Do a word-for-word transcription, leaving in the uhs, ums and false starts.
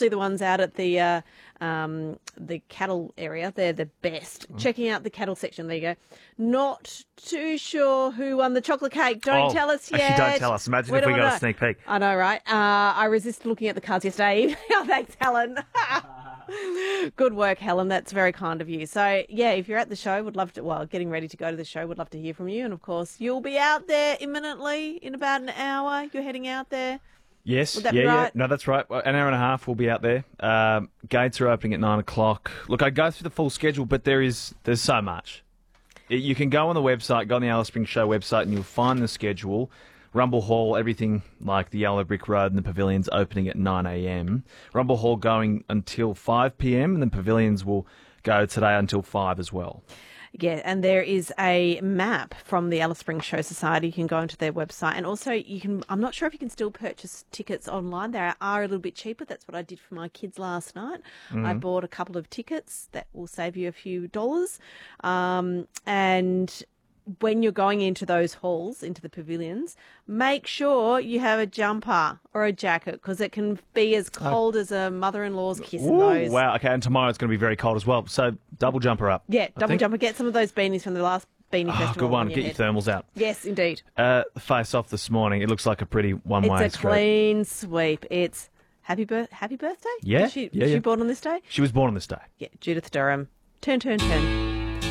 especially the ones out at the uh, um, the cattle area. They're the best. Mm. Checking out the cattle section. There you go. Not too sure who won the chocolate cake. Don't oh, tell us yet. Actually, don't tell us. Imagine we if we got know. a sneak peek. I know, right? Uh, I resisted looking at the cards yesterday evening. Oh, thanks, Helen. Good work, Helen. That's very kind of you. So, yeah, if you're at the show, would love to, well, getting ready to go to the show, would love to hear from you. And, of course, you'll be out there imminently in about an hour. You're heading out there. Yes, Would that yeah, be right? yeah. No, that's right. An hour and a half we'll be out there. Um, gates are opening at nine o'clock. Look, I go through the full schedule, but there is there's so much. You can go on the website, go on the Alice Springs Show website, and you'll find the schedule. Rumble Hall, everything like the Yellow Brick Road and the pavilions opening at nine a.m. Rumble Hall going until five p.m. and then pavilions will go today until five as well. Yeah, and there is a map from the Alice Springs Show Society. You can go onto their website, and also you can, I'm not sure if you can still purchase tickets online. They are a little bit cheaper. That's what I did for my kids last night. Mm-hmm. I bought a couple of tickets that will save you a few dollars. Um, and when you're going into those halls, into the pavilions, make sure you have a jumper or a jacket because it can be as cold uh, as a mother-in-law's kiss in those. Wow, okay, and tomorrow it's going to be very cold as well, so double jumper up. Yeah, double jumper. Get some of those beanies from the last beanie oh, festival. Good one, on your get head. your thermals out. Yes, indeed. Uh, face off this morning, it looks like a pretty one-way It's a street. clean sweep. It's happy, bir- happy birthday? Yeah, Was she, yeah, was yeah. she born on this day? She was born on this day. Yeah, Judith Durham. Turn, turn, turn.